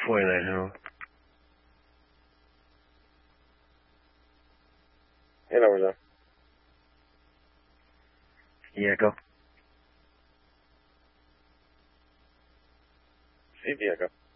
49, hello. Hello, sir. Yeah, go. Sí, Diego.